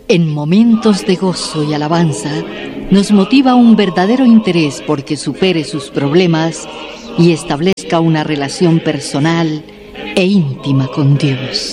En momentos de gozo y alabanza, nos motiva un verdadero interés porque supere sus problemas y establezca una relación personal e íntima con Dios.